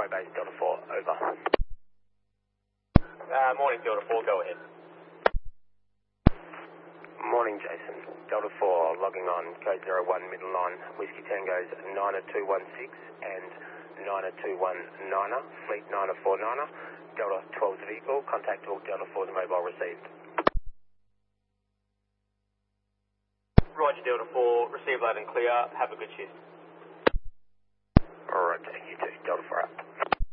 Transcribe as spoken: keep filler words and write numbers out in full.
Macquarie Base, Delta four, over. Uh, morning, Delta four, go ahead. Morning, Jason. Delta four, logging on, code zero one, middle line, Whiskey Tango's nine two one six and nine two one nine, fleet nine four nine, Delta twelve's vehicle, contact all Delta four's mobile received. Roger, Delta four, receive loud and clear, have a good shift. Alright, you too, Delta four.